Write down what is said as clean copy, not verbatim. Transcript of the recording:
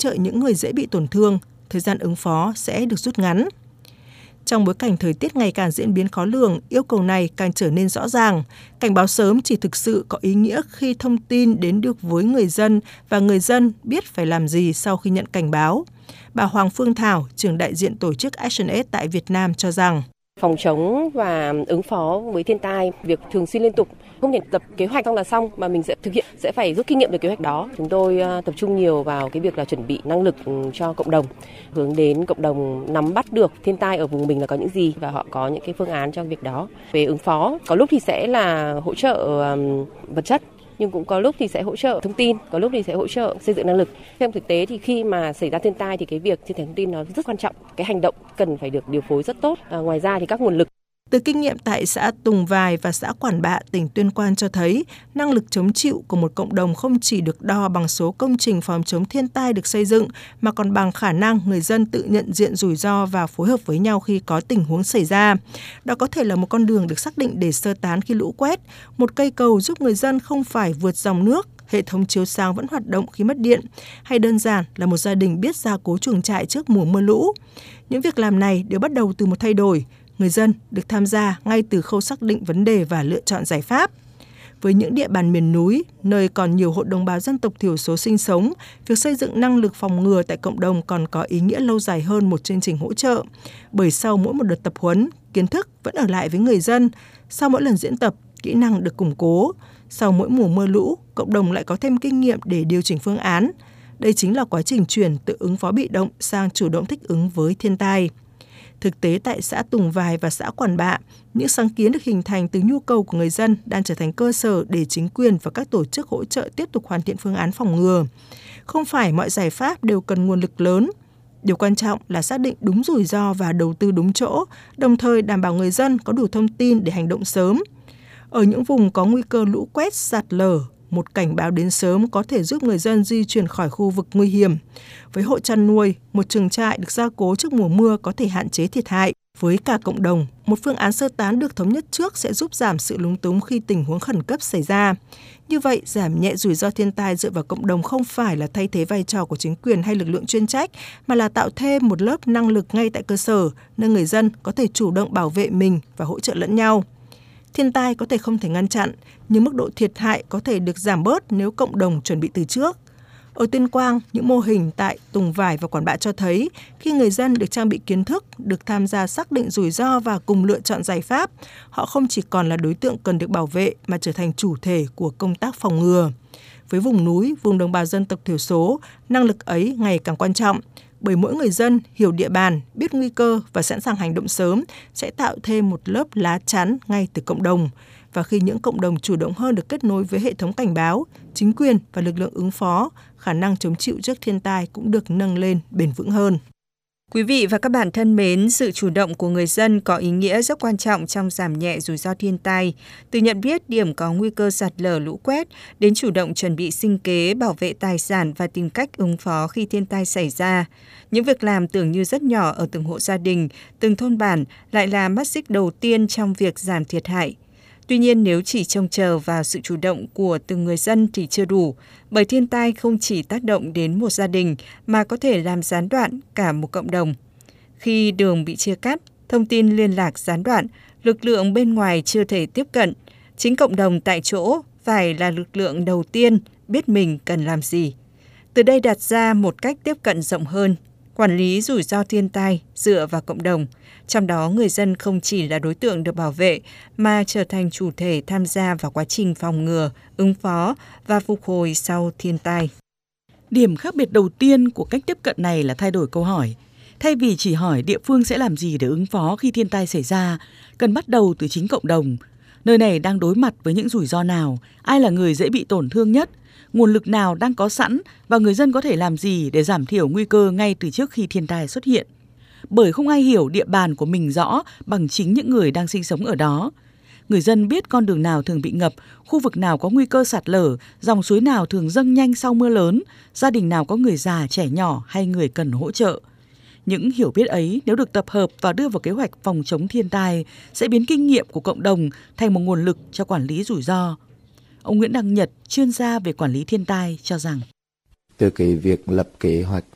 trợ những người dễ bị tổn thương, thời gian ứng phó sẽ được rút ngắn. Trong bối cảnh thời tiết ngày càng diễn biến khó lường, yêu cầu này càng trở nên rõ ràng. Cảnh báo sớm chỉ thực sự có ý nghĩa khi thông tin đến được với người dân và người dân biết phải làm gì sau khi nhận cảnh báo. Bà Hoàng Phương Thảo, trưởng đại diện tổ chức ActionAid tại Việt Nam cho rằng phòng chống và ứng phó với thiên tai, việc thường xuyên liên tục, không thể tập kế hoạch xong là xong mà mình sẽ thực hiện, sẽ phải rút kinh nghiệm từ kế hoạch đó. Chúng tôi tập trung nhiều vào cái việc là chuẩn bị năng lực cho cộng đồng, hướng đến cộng đồng nắm bắt được thiên tai ở vùng mình là có những gì và họ có những cái phương án cho việc đó. Về ứng phó, có lúc thì sẽ là hỗ trợ vật chất, nhưng cũng có lúc thì sẽ hỗ trợ thông tin, có lúc thì sẽ hỗ trợ xây dựng năng lực. Trong thực tế thì khi mà xảy ra thiên tai thì cái việc chia sẻ thông tin nó rất quan trọng, cái hành động cần phải được điều phối rất tốt. Ngoài ra thì các nguồn lực. Từ kinh nghiệm tại xã Tùng Vài và xã Quản Bạ, tỉnh Tuyên Quang cho thấy, năng lực chống chịu của một cộng đồng không chỉ được đo bằng số công trình phòng chống thiên tai được xây dựng, mà còn bằng khả năng người dân tự nhận diện rủi ro và phối hợp với nhau khi có tình huống xảy ra. Đó có thể là một con đường được xác định để sơ tán khi lũ quét, một cây cầu giúp người dân không phải vượt dòng nước, hệ thống chiếu sáng vẫn hoạt động khi mất điện, hay đơn giản là một gia đình biết gia cố chuồng trại trước mùa mưa lũ. Những việc làm này đều bắt đầu từ một thay đổi. Người dân được tham gia ngay từ khâu xác định vấn đề và lựa chọn giải pháp. Với những địa bàn miền núi, nơi còn nhiều hộ đồng bào dân tộc thiểu số sinh sống, việc xây dựng năng lực phòng ngừa tại cộng đồng còn có ý nghĩa lâu dài hơn một chương trình hỗ trợ. Bởi sau mỗi một đợt tập huấn, kiến thức vẫn ở lại với người dân. Sau mỗi lần diễn tập, kỹ năng được củng cố. Sau mỗi mùa mưa lũ, cộng đồng lại có thêm kinh nghiệm để điều chỉnh phương án. Đây chính là quá trình chuyển từ ứng phó bị động sang chủ động thích ứng với thiên tai. Thực tế tại xã Tùng Vài và xã Quản Bạ, những sáng kiến được hình thành từ nhu cầu của người dân đang trở thành cơ sở để chính quyền và các tổ chức hỗ trợ tiếp tục hoàn thiện phương án phòng ngừa. Không phải mọi giải pháp đều cần nguồn lực lớn. Điều quan trọng là xác định đúng rủi ro và đầu tư đúng chỗ, đồng thời đảm bảo người dân có đủ thông tin để hành động sớm. Ở những vùng có nguy cơ lũ quét, sạt lở, một cảnh báo đến sớm có thể giúp người dân di chuyển khỏi khu vực nguy hiểm. Với hộ chăn nuôi, một chuồng trại được gia cố trước mùa mưa có thể hạn chế thiệt hại. Với cả cộng đồng, một phương án sơ tán được thống nhất trước sẽ giúp giảm sự lúng túng khi tình huống khẩn cấp xảy ra. Như vậy, giảm nhẹ rủi ro thiên tai dựa vào cộng đồng không phải là thay thế vai trò của chính quyền hay lực lượng chuyên trách, mà là tạo thêm một lớp năng lực ngay tại cơ sở, nơi người dân có thể chủ động bảo vệ mình và hỗ trợ lẫn nhau. Thiên tai có thể không thể ngăn chặn, nhưng mức độ thiệt hại có thể được giảm bớt nếu cộng đồng chuẩn bị từ trước. Ở Tuyên Quang, những mô hình tại Tùng Vài và Quản Bạ cho thấy khi người dân được trang bị kiến thức, được tham gia xác định rủi ro và cùng lựa chọn giải pháp, họ không chỉ còn là đối tượng cần được bảo vệ mà trở thành chủ thể của công tác phòng ngừa. Với vùng núi, vùng đồng bào dân tộc thiểu số, năng lực ấy ngày càng quan trọng. Bởi mỗi người dân hiểu địa bàn, biết nguy cơ và sẵn sàng hành động sớm sẽ tạo thêm một lớp lá chắn ngay từ cộng đồng. Và khi những cộng đồng chủ động hơn được kết nối với hệ thống cảnh báo, chính quyền và lực lượng ứng phó, khả năng chống chịu trước thiên tai cũng được nâng lên bền vững hơn. Quý vị và các bạn thân mến, sự chủ động của người dân có ý nghĩa rất quan trọng trong giảm nhẹ rủi ro thiên tai. Từ nhận biết điểm có nguy cơ sạt lở lũ quét đến chủ động chuẩn bị sinh kế, bảo vệ tài sản và tìm cách ứng phó khi thiên tai xảy ra. Những việc làm tưởng như rất nhỏ ở từng hộ gia đình, từng thôn bản lại là mắt xích đầu tiên trong việc giảm thiệt hại. Tuy nhiên, nếu chỉ trông chờ vào sự chủ động của từng người dân thì chưa đủ, bởi thiên tai không chỉ tác động đến một gia đình mà có thể làm gián đoạn cả một cộng đồng. Khi đường bị chia cắt, thông tin liên lạc gián đoạn, lực lượng bên ngoài chưa thể tiếp cận, chính cộng đồng tại chỗ phải là lực lượng đầu tiên biết mình cần làm gì. Từ đây đặt ra một cách tiếp cận rộng hơn, quản lý rủi ro thiên tai dựa vào cộng đồng. Trong đó, người dân không chỉ là đối tượng được bảo vệ mà trở thành chủ thể tham gia vào quá trình phòng ngừa, ứng phó và phục hồi sau thiên tai. Điểm khác biệt đầu tiên của cách tiếp cận này là thay đổi câu hỏi. Thay vì chỉ hỏi địa phương sẽ làm gì để ứng phó khi thiên tai xảy ra, cần bắt đầu từ chính cộng đồng. Nơi này đang đối mặt với những rủi ro nào, ai là người dễ bị tổn thương nhất, nguồn lực nào đang có sẵn và người dân có thể làm gì để giảm thiểu nguy cơ ngay từ trước khi thiên tai xuất hiện. Bởi không ai hiểu địa bàn của mình rõ bằng chính những người đang sinh sống ở đó. Người dân biết con đường nào thường bị ngập, khu vực nào có nguy cơ sạt lở, dòng suối nào thường dâng nhanh sau mưa lớn, gia đình nào có người già, trẻ nhỏ hay người cần hỗ trợ. Những hiểu biết ấy nếu được tập hợp và đưa vào kế hoạch phòng chống thiên tai sẽ biến kinh nghiệm của cộng đồng thành một nguồn lực cho quản lý rủi ro. Ông Nguyễn Đăng Nhật, chuyên gia về quản lý thiên tai cho rằng từ cái việc lập kế hoạch